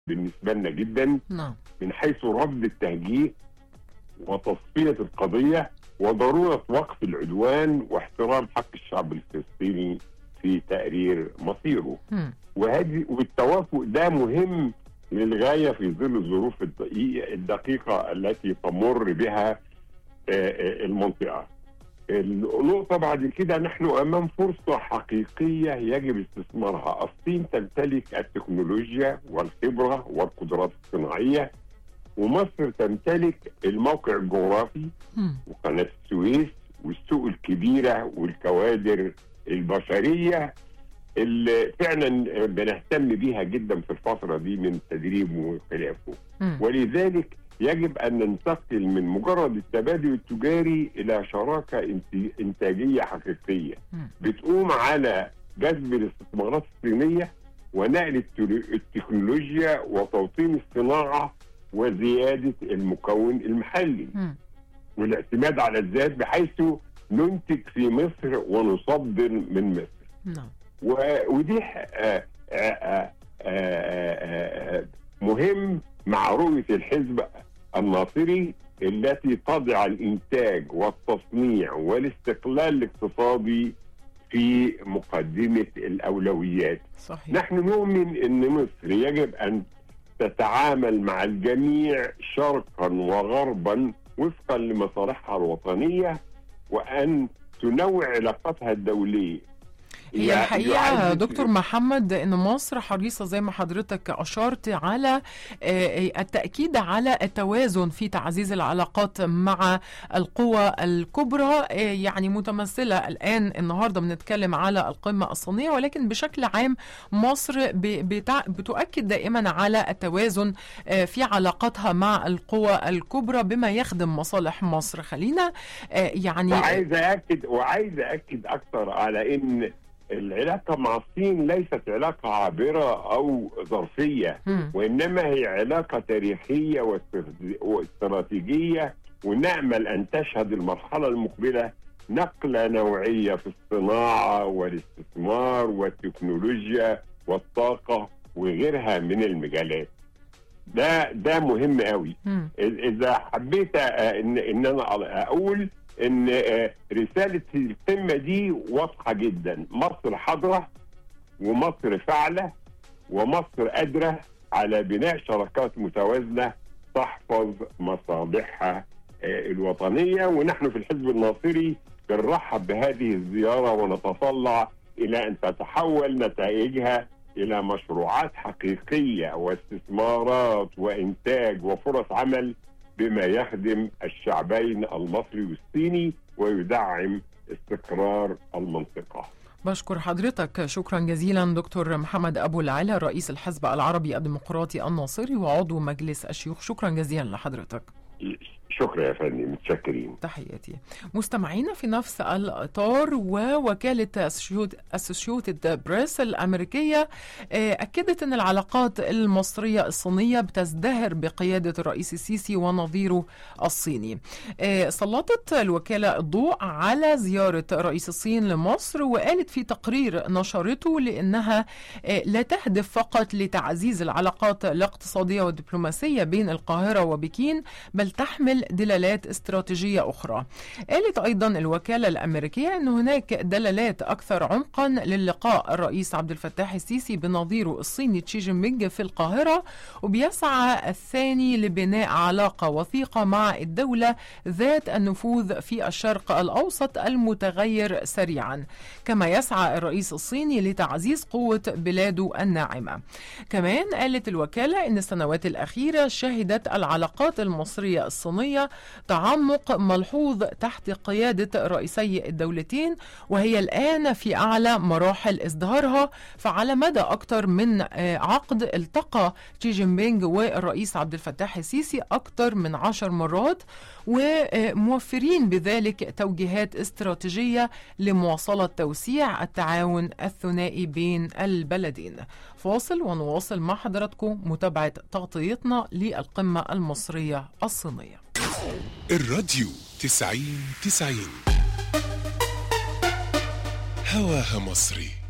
بالنسبة لنا جدا نعم. من حيث رفض التهجير وتصفية القضية وضرورة وقف العدوان واحترام حق الشعب الفلسطيني في تقرير مصيره. والتوافق ده مهم للغاية في ظل الظروف الدقيقة التي تمر بها المنطقة. النقطة بعد كده، نحن أمام فرصة حقيقية يجب استثمارها. الصين تمتلك التكنولوجيا والخبرة والقدرات الصناعية، ومصر تمتلك الموقع الجغرافي وقناة السويس والسوق الكبيرة والكوادر البشرية اللي فعلا بنهتم بيها جدا في الفترة دي من تدريب وخلافه. ولذلك يجب أن ننتقل من مجرد التبادل التجاري إلى شراكة إنتاجية حقيقية بتقوم على جذب الاستثمارات الصينية ونقل التكنولوجيا وتوطين الصناعة وزيادة المكون المحلي والاعتماد على الذات، بحيث ننتج في مصر ونصدر من مصر. ودي مهم مع رؤية الحزب الناصري التي تضع الإنتاج والتصنيع والاستقلال الاقتصادي في مقدمة الأولويات. صحيح. نحن نؤمن أن مصر يجب أن تتعامل مع الجميع شرقا وغربا وفقا لمصالحها الوطنية، وأن تنوع علاقاتها الدولية. هي الحقيقة دكتور محمد أن مصر حريصة زي ما حضرتك أشرت على التأكيد على التوازن في تعزيز العلاقات مع القوى الكبرى، يعني متمثلة الآن النهاردة بنتكلم على القمة الصينية، ولكن بشكل عام مصر بتؤكد دائما على التوازن في علاقاتها مع القوى الكبرى بما يخدم مصالح مصر. خلينا يعني وعايز أكد أكثر على أن العلاقة مع الصين ليست علاقة عابرة أو ظرفية، وإنما هي علاقة تاريخية واستراتيجية، ونأمل أن تشهد المرحلة المقبلة نقلة نوعية في الصناعة والاستثمار والتكنولوجيا والطاقة وغيرها من المجالات. ده مهم قوي. إذا حبيت إن أنا أقول ان رسالة القمة دي واضحة جدا. مصر حاضرة ومصر فاعلة ومصر قادرة على بناء شراكات متوازنة تحفظ مصالحها الوطنية. ونحن في الحزب الناصري بنرحب بهذه الزيارة ونتطلع إلى أن تتحول نتائجها إلى مشروعات حقيقية واستثمارات وإنتاج وفرص عمل بما يخدم الشعبين المصري والصيني ويدعم استقرار المنطقة. بشكر حضرتك شكرا جزيلا دكتور محمد أبو العلا، رئيس الحزب العربي الديمقراطي الناصري وعضو مجلس الشيوخ. شكرا جزيلا لحضرتك. شكرا يا فندم، متشكرين. تحياتي. مستمعينا في نفس الإطار، ووكالة أسوشيتد بريس الأمريكية أكدت أن العلاقات المصرية الصينية بتزدهر بقيادة الرئيس السيسي ونظيره الصيني. سلطت الوكالة الضوء على زيارة رئيس الصين لمصر، وقالت في تقرير نشرته لأنها لا تهدف فقط لتعزيز العلاقات الاقتصادية والدبلوماسية بين القاهرة وبكين، بل تحمل دلالات استراتيجية أخرى. قالت أيضا الوكالة الأمريكية أن هناك دلالات أكثر عمقا للقاء الرئيس عبد الفتاح السيسي بنظيره الصيني شي جين بينغ في القاهرة، وبيسعى الثاني لبناء علاقة وثيقة مع الدولة ذات النفوذ في الشرق الأوسط المتغير سريعا، كما يسعى الرئيس الصيني لتعزيز قوة بلاده الناعمة. كمان قالت الوكالة أن السنوات الأخيرة شهدت العلاقات المصرية الصينية تعمق ملحوظ تحت قيادة رئيسي الدولتين، وهي الآن في أعلى مراحل ازدهارها. فعلى مدى أكثر من عقد التقى شي جين بينغ والرئيس عبد الفتاح السيسي أكثر من 10 مرات، وموفرين بذلك توجيهات استراتيجية لمواصلة توسيع التعاون الثنائي بين البلدين. فاصل ونواصل مع حضراتكم متابعة تغطيتنا للقمة المصرية الصينية. الراديو 90-90 هواها مصري.